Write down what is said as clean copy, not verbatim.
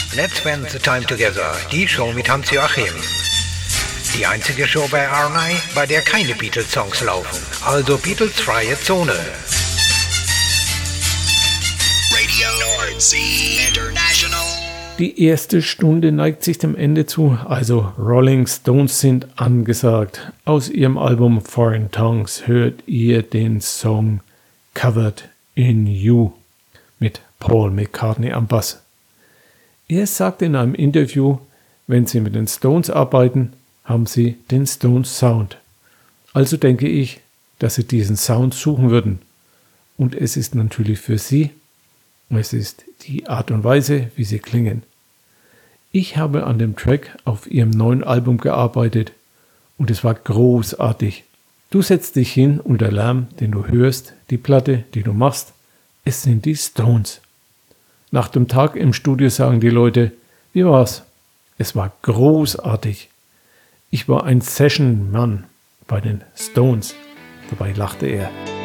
Let's Spend the Time Together, die Show mit Hans-Joachim. Die einzige Show bei RNI, bei der keine Beatles-Songs laufen. Also Beatles-freie Zone. Radio Nordsee International. Die erste Stunde neigt sich dem Ende zu, also Rolling Stones sind angesagt. Aus ihrem Album Foreign Tongues hört ihr den Song Covered in You mit Paul McCartney am Bass. Er sagt in einem Interview, wenn sie mit den Stones arbeiten, haben sie den Stones Sound. Also denke ich, dass sie diesen Sound suchen würden. Und es ist natürlich für sie, es ist die Art und Weise, wie sie klingen. Ich habe an dem Track auf ihrem neuen Album gearbeitet und es war großartig. Du setzt dich hin und der Lärm, den du hörst, die Platte, die du machst, es sind die Stones. Nach dem Tag im Studio sagen die Leute, wie war's? Es war großartig. Ich war ein Session-Mann bei den Stones. Dabei lachte er.